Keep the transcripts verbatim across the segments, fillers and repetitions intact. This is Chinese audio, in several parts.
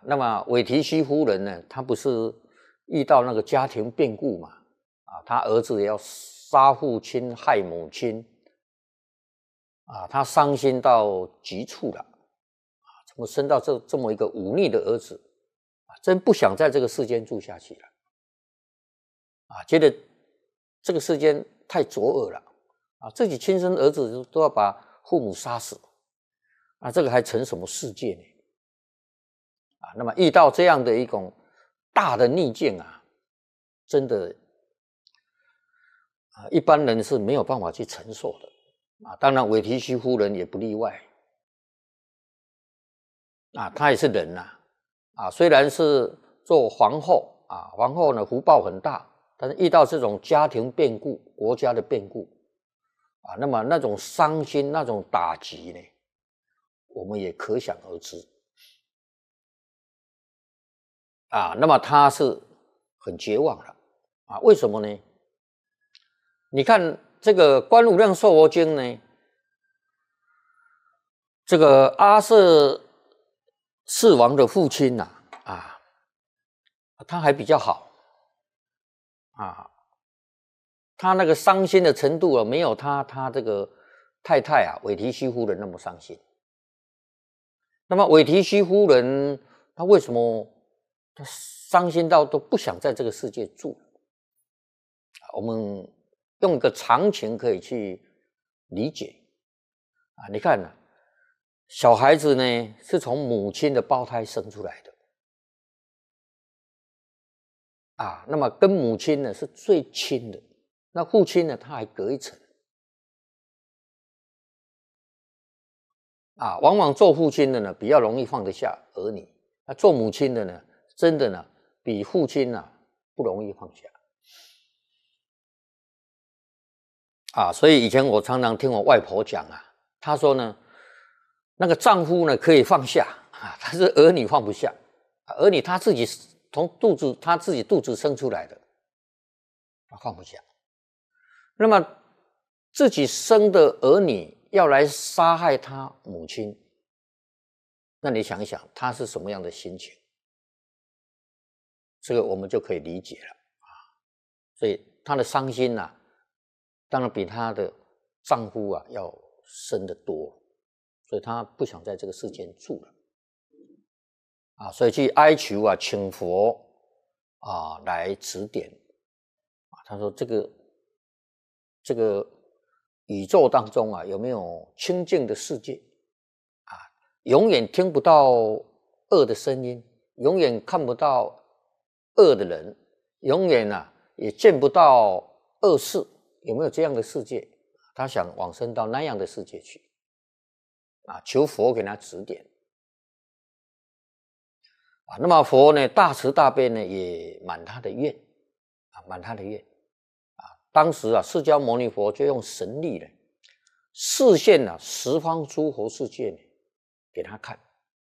那么韦提希夫人呢，她不是遇到那个家庭变故嘛？啊，她儿子也要杀父亲、害母亲，啊，她伤心到极处了。啊，怎么生到这这么一个忤逆的儿子？啊，真不想在这个世间住下去了。啊，觉得这个世间太作恶了。啊，自己亲生儿子都要把父母杀死，啊，这个还成什么世界呢？啊，那么遇到这样的一种大的逆境啊，真的啊，一般人是没有办法去承受的啊。当然，韦提希夫人也不例外啊，她也是人呐啊，虽然是做皇后啊，皇后呢福报很大，但是遇到这种家庭变故、国家的变故啊，那么那种伤心、那种打击呢，我们也可想而知。啊，那么他是很绝望了啊？为什么呢？你看这个《观无量寿佛经》呢，这个阿舍世王的父亲呐，啊，他还比较好啊，他那个伤心的程度啊，没有他他这个太太啊韦提希夫人那么伤心。那么韦提希夫人，他为什么他伤心到都不想在这个世界住？我们用一个常情可以去理解啊。你看啊，小孩子呢是从母亲的胞胎生出来的啊，那么跟母亲呢是最亲的，那父亲呢他还隔一层啊。往往做父亲的呢比较容易放得下儿女，那做母亲的呢，真的呢比父亲呢不容易放下。啊，所以以前我常常听我外婆讲啊，她说呢，那个丈夫呢可以放下啊，但是儿女放不下，儿女他自己从肚子他自己肚子生出来的，他放不下。那么自己生的儿女要来杀害他母亲，那你想一想，他是什么样的心情？这个我们就可以理解了啊。所以他的伤心啊，当然比她的丈夫啊要深得多，所以她不想在这个世间住了啊，所以去哀求啊，请佛啊来指点啊。他说这个这个宇宙当中啊，有没有清净的世界啊？永远听不到恶的声音，永远看不到恶的人，永远啊也见不到恶事。有没有这样的世界？他想往生到那样的世界去啊，求佛给他指点啊。那么佛呢，大慈大悲呢，也满他的愿啊，满他的愿啊。当时啊，释迦牟尼佛就用神力呢，示现了十方诸佛世界呢，给他看。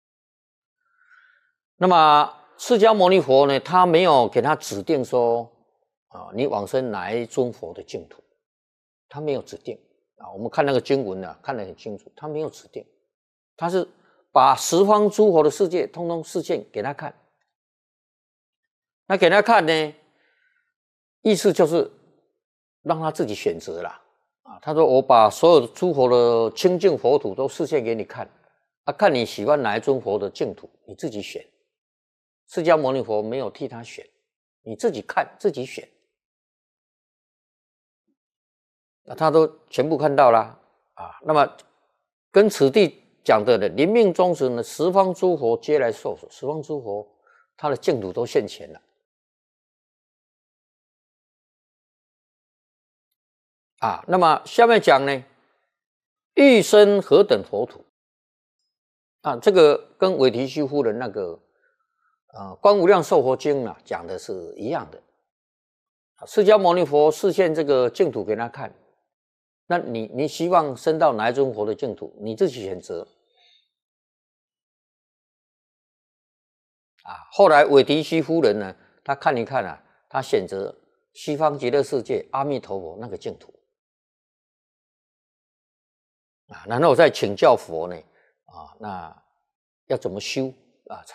那么释迦牟尼佛呢，他没有给他指定说啊，你往生哪一尊佛的净土。他没有指定啊，我们看那个经文呢，看得很清楚，他没有指定，他是把十方诸佛的世界通通示现给他看。那给他看呢，意思就是让他自己选择啦啊。他说我把所有的诸佛的清净佛土都示现给你看啊，看你喜欢哪一尊佛的净土，你自己选。释迦牟尼佛没有替他选，你自己看自己选。那他都全部看到了啊。那么跟此地讲的呢，临命终时呢，十方诸佛皆来受持，十方诸佛他的净土都现前了啊。那么下面讲呢，欲生何等佛土啊？这个跟韦提希夫人那个呃《观无量寿佛经》啊讲的是一样的。释迦牟尼佛示现这个净土给他看。那你你希望升到哪一尊佛的净土，你自己选择啊。后来韦提希夫人呢，他看一看啊，他选择西方极乐世界阿弥陀佛那个净土啊，然后再请教佛呢啊，那要怎么修啊才